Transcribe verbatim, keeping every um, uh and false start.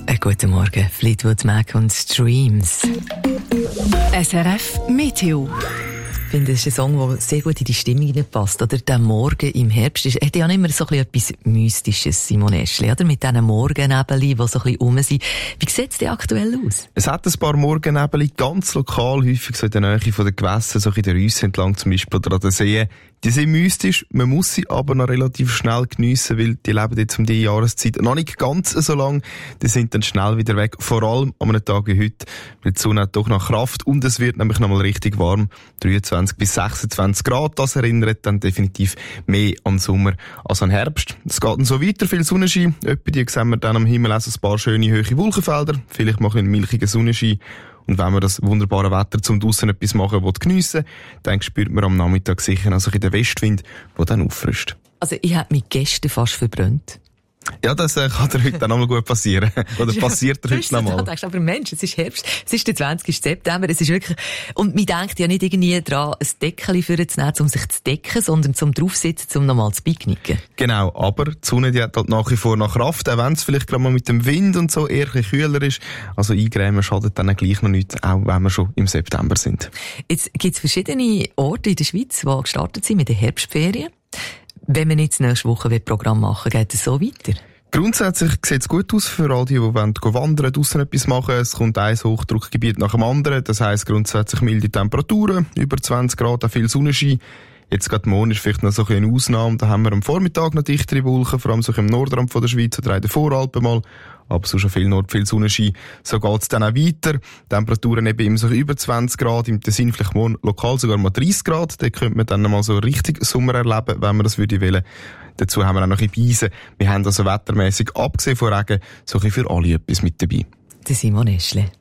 Äh, guten Morgen, Fleetwood Mac und Streams. S R F Meteo. Ich finde, das ist ein Song, der sehr gut in die Stimmung passt. Oder der Morgen im Herbst ist, hat ja immer so ein bisschen etwas Mystisches, Simon Eschli, oder? Mit diesen Morgennebeln, die so ein bisschen rum sind. Wie sieht es denn aktuell aus? Es hat ein paar Morgennebel, ganz lokal, häufig so in der Nähe von den Gewässern, so in der Rüsse entlang zum Beispiel oder an den Seen. Die sind mystisch, man muss sie aber noch relativ schnell geniessen, weil die leben jetzt um die Jahreszeit noch nicht ganz so lang. Die sind dann schnell wieder weg, vor allem an einem Tag wie heute, weil die Sonne hat doch noch Kraft und es wird nämlich noch mal richtig warm. dreiundzwanzig bis sechsundzwanzig Grad, das erinnert dann definitiv mehr an Sommer als an Herbst. Es geht dann so weiter, viel Sonnenschein. Etwa die sehen wir dann am Himmel auch so ein paar schöne hohe Wolkenfelder, vielleicht mal ein milchiger Sonnenschein. Und wenn wir das wunderbare Wetter zum draussen etwas machen geniessen, dann spürt man am Nachmittag sicher also den Westwind, der dann auffrischt. Also ich habe mich gestern fast verbrannt. Ja, das äh, kann dir heute dann nochmal gut passieren. Oder passiert dir heute nochmal. Du aber Mensch, es ist Herbst, es ist der zwanzigsten September, es ist wirklich, und man denkt ja nicht irgendwie dran, ein Deckchen vorzunehmen, um sich zu decken, sondern zum draufsitzen, um nochmal zu picknicken. Genau, aber die Sonne, die hat halt nach wie vor noch Kraft, auch wenn es vielleicht gerade mal mit dem Wind und so eher ein bisschen kühler ist. Also eingrämen schadet dann gleich noch nicht, auch wenn wir schon im September sind. Jetzt gibt es verschiedene Orte in der Schweiz, die gestartet sind mit den Herbstferien. Wenn wir jetzt nächste Woche ein Programm machen, geht es so weiter? Grundsätzlich sieht es gut aus für all die, die wollen wandern, draussen etwas machen. Es kommt ein Hochdruckgebiet nach dem anderen. Das heisst grundsätzlich milde Temperaturen, über zwanzig Grad, auch viel Sonnenschein. Jetzt gerade morgen ist vielleicht noch so eine Ausnahme. Da haben wir am Vormittag noch dichtere Wolken, vor allem so im Nordrand von der Schweiz oder in den Voralpen mal. Aber so schon viel Nord, viel Sonnenschein. So geht's dann auch weiter. Temperaturen eben immer so über zwanzig Grad. Im Tessin vielleicht morgen lokal sogar mal dreißig Grad. Da könnte man dann mal so richtig Sommer erleben, wenn man das würde wollen. Dazu haben wir auch noch ein bisschen Beisen. Wir haben also wettermässig, abgesehen von Regen, so ein bisschen für alle etwas mit dabei. Der Simon Eschli.